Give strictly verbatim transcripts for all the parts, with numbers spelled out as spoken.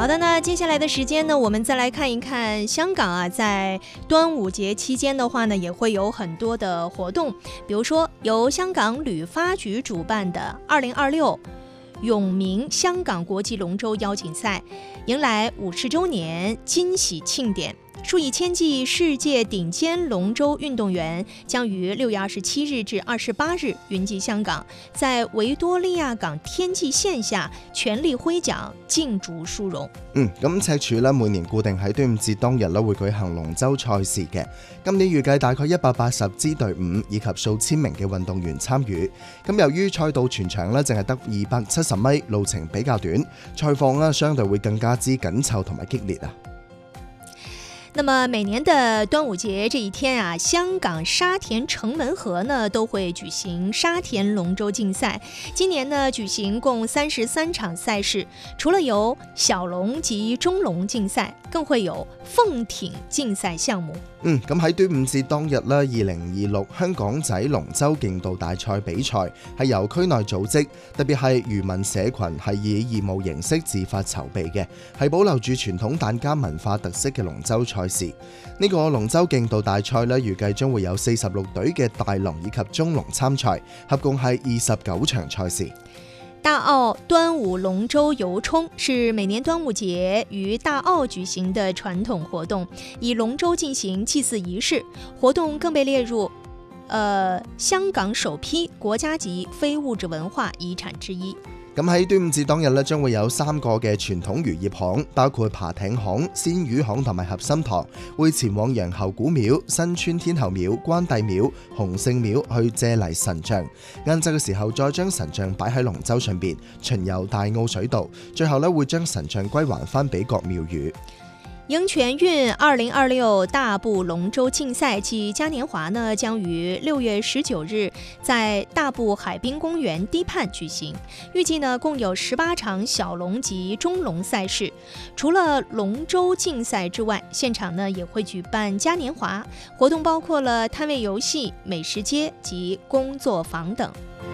好的，那接下来的时间呢，我们再来看一看香港啊，在端午节期间的话呢，也会有很多的活动，比如说由香港旅发局主办的二零二六永明香港国际龙舟邀请赛，迎来五十周年惊喜庆典。数以千计世界顶尖龙舟运动员将于六月二十七日至二十八日云集香港，在維多利亞港天際線下全力揮獎，競逐殊榮。 嗯，咁赤柱咧每年固定喺端午節當日咧會舉行龍舟賽事嘅，今年預計大概一百八十支隊伍以及數千名嘅運動員參與。咁由於賽道全長咧淨係得二百七十米，路程比較短，賽況咧相對會更加之緊湊同埋激烈啊。 那麼每年的端午節這一天啊，香港沙田城門河呢都會舉行沙田龍舟競賽。今年呢舉行共三十三場賽事，除了有小龍及中龍競賽，更會有鳳艇競賽項目。 嗯，咁喺端午節當日咧，二零二六香港仔龍舟競渡大賽比賽係由區內組織，特別係漁民社群係以義務形式自發籌備嘅，係保留住傳統疍家文化特色嘅龍舟賽事。呢個龍舟競渡大賽咧，預計將會有四十六隊嘅大龍以及中龍參賽，合共係二十九場賽事。 大澳端午龍舟遊衝是每年端午節於大澳舉行的傳統活動，以龍舟進行祭祀儀式，活動更被列入呃香港首批國家級非物質文化遺產之一。 咁喺端午節當日咧，將會有三個嘅傳統漁業行，包括爬艇行、鮮魚行同埋合心堂，會前往楊侯古廟、新村天后廟、關帝廟、洪聖廟去借嚟神像。晏晝嘅時候，再將神像擺喺龍舟上邊，巡遊大澳水道，最後咧會將神像歸還翻俾各廟宇。 迎全運二零二六大埔龍舟競賽暨嘉年華呢，將於六月十九日在大埔海濱公園堤畔舉行。預計呢共有十八場小龍及中龍賽事。除了龍舟競賽之外，現場呢也會舉辦嘉年華活動，包括了攤位遊戲、美食街及工作坊等。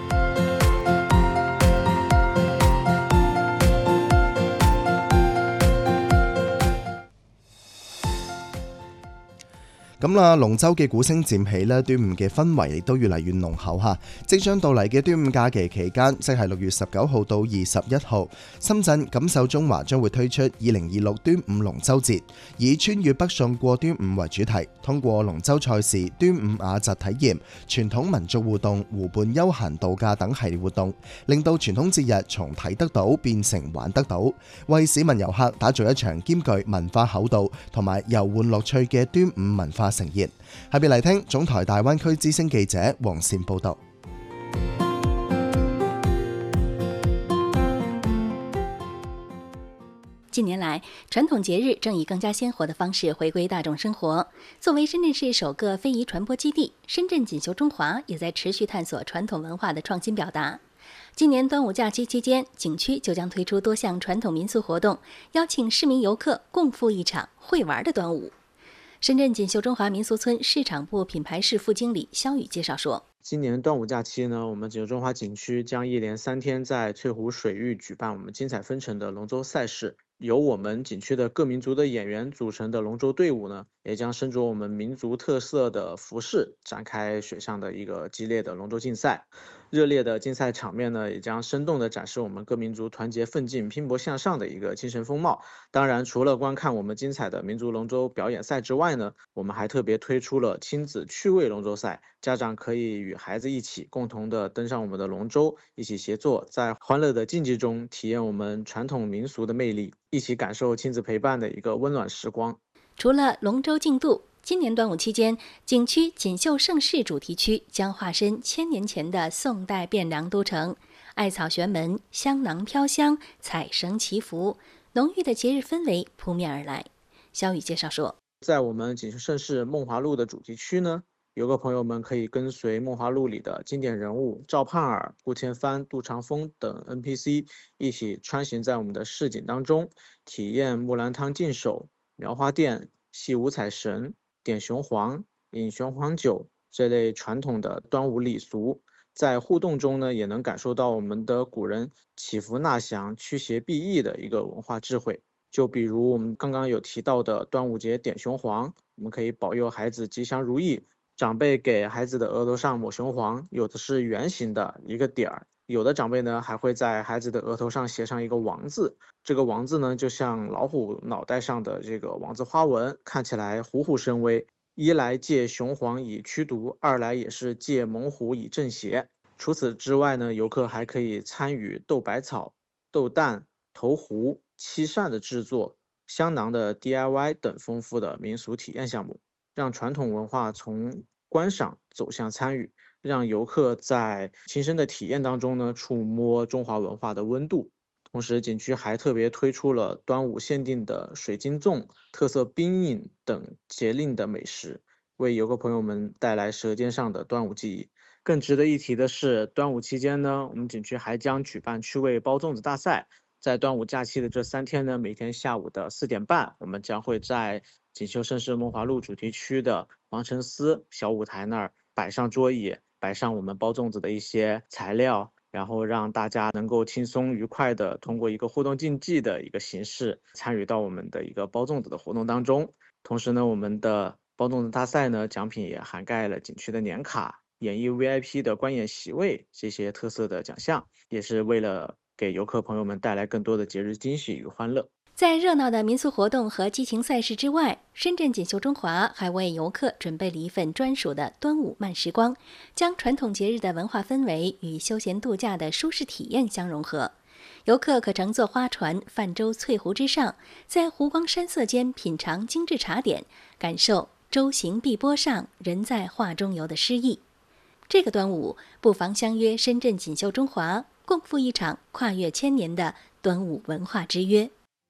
咁啦，龍舟嘅鼓聲漸起咧，端午嘅氛圍亦都越嚟越濃厚嚇。即將到嚟嘅端午假期期間，即係六月十九號到二十一號，深圳錦繡中華將會推出二零二六端午龍舟節，以穿越北宋過端午為主題，通過龍舟賽事、端午雅集體驗、傳統民族互動、湖畔休閒度假等系列活動，令到傳統節日從睇得到變成玩得到，為市民遊客打造一場兼具文化厚度同埋遊玩樂趣嘅端午文化盛宴。下邊嚟聽總台大灣區之聲記者黃善報道。 近年來，傳統節日正以更加鮮活的方式回歸大眾生活。作為深圳市首個非遺傳播基地，深圳錦繡中華也在持續探索傳統文化的創新表達。今年端午假期期間，景區就將推出多項傳統民俗活動，邀請市民遊客共赴一場會玩的端午。深圳錦繡中華民俗村市場部品牌室副經理肖宇介紹說， 今年端午假期呢，我們錦繡中華景區將一連三天在翠湖水域舉辦我們精彩紛呈的龍舟賽事，由我們景區的各民族的演員組成的龍舟隊伍呢，也將身着我們民族特色的服飾，展開水上的一個激烈的龍舟競賽。熱烈的競賽場面呢，也將生動地展示我們各民族團結奮進、拼搏向上的一個精神風貌。當然，除了觀看我們精彩的民族龍舟表演賽之外呢，我們還特別推出了親子趣味龍舟賽，家長可以與孩子一起共同的登上我們的龍舟，一起協作，在歡樂的競技中體驗我們傳統民俗的魅力，一起感受親子陪伴的一個溫暖時光。 除了龍舟競渡，今年端午期間，景區錦繡盛世主題區將化身千年前的宋代汴梁都城，艾草懸門，香囊飄香，彩繩祈福，濃郁的節日氛圍撲面而來。肖宇介紹說， 在我們錦繡盛世夢華錄的主題區呢，遊客朋友們可以跟隨夢華錄裡的經典人物趙盼兒、顧千帆、杜長風等 N P C 一起穿行在我們的市井當中，體驗木蘭湯進手、描花店、戲五彩繩、點雄黃、飲雄黃酒這類傳統的端午禮俗，在互動中呢，也能感受到我們的古人祈福納祥、驅邪避疫的一個文化智慧。 就比如我们刚刚有提到的端午节点雄黄，我们可以保佑孩子吉祥如意。长辈给孩子的额头上抹雄黄，有的是圆形的一个点儿，有的长辈呢还会在孩子的额头上写上一个王字，这个王字呢就像老虎脑袋上的这个王字花纹，看起来虎虎生威。一来借雄黄以驱毒，二来也是借猛虎以正邪。除此之外呢，游客还可以参与豆百草、豆蛋、投壶、漆扇的制作、香囊的 D I Y 等丰富的民俗体验项目，让传统文化从观赏走向参与，让游客在亲身的体验当中呢，触摸中华文化的温度。同时，景区还特别推出了端午限定的水晶粽、特色冰饮等节令的美食，为游客朋友们带来舌尖上的端午记忆。更值得一提的是，端午期间呢，我们景区还将举办趣味包粽子大赛。在端午假期的这三天呢，每天下午的四点半，我们将会在锦绣盛世梦华路主题区的黄沉寺小舞台那儿摆上桌椅，摆上我们包粽子的一些材料，然后让大家能够轻松愉快的通过一个互动竞技的一个形式参与到我们的一个包粽子的活动当中。同时呢，我们的包粽子大赛呢，奖品也涵盖了景区的年卡、演艺 V I P 的观演席位这些特色的奖项，也是为了给游客朋友们带来更多的节日惊喜与欢乐。 在热闹的民俗活动和激情赛事之外，深圳锦绣中华还为游客准备了一份专属的端午慢时光，将传统节日的文化氛围与休闲度假的舒适体验相融合。游客可乘坐花船泛舟翠湖之上，在湖光山色间品尝精致茶点，感受舟行碧波上，人在画中游的诗意。这个端午，不妨相约深圳锦绣中华，共赴一场跨越千年的端午文化之约。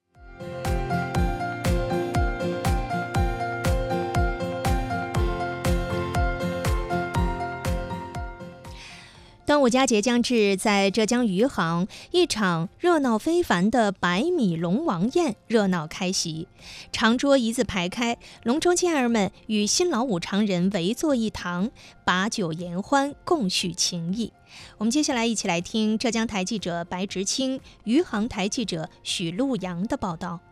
端午佳节将至，在浙江余杭，一场热闹非凡的百米龙王宴热闹开席。长桌一字排开，龙舟健儿们与新老五常人围坐一堂，把酒言欢，共叙情谊。我们接下来一起来听浙江台记者白直清、余杭台记者许陆阳的报道。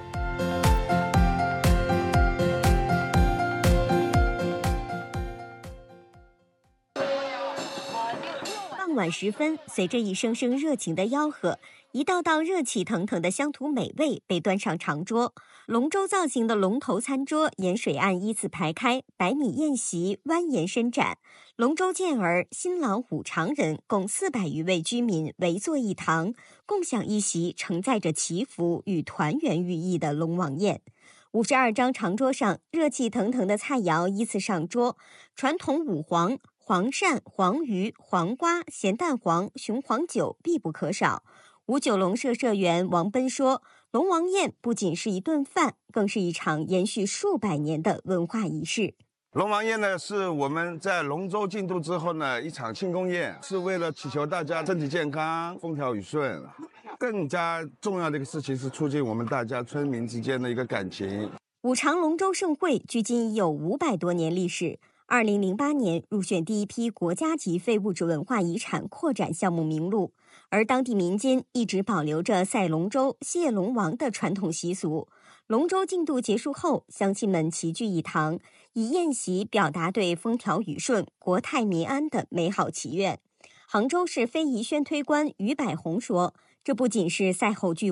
傍晚时分，随着一声声热情的吆喝，一道道热气腾腾的乡土美味被端上长桌。龙舟造型的龙头餐桌沿水岸依次排开，百米宴席蜿蜒伸展。龙舟健儿、新郎五常人共四百余位居民围坐一堂，共享一席承载着祈福与团圆寓意的龙王宴。五十二张长桌上，热气腾腾的菜肴依次上桌，传统五黄、黄鳝、黄鱼、黄瓜、咸蛋黄、雄黄酒必不可少。五九龙社社员王奔说，龙王宴不仅是一顿饭，更是一场延续数百年的文化仪式。 龙王宴呢，是我们在龙舟竞渡之后呢一场庆功宴，是为了祈求大家身体健康、风调雨顺。更加重要的一个事情是促进我们大家村民之间的一个感情。 五常龙舟盛会距今已有五百多年历史。二零零八年入选第一批国家级非物质文化遗产扩展项目名录，而当地民间一直保留着赛龙舟、谢龙王的传统习俗。龙舟竞渡结束后，乡亲们齐聚一堂，以宴席表达对风调雨顺、国泰民安的美好祈愿。杭州市非遗宣推官于百红说，这不仅是赛后聚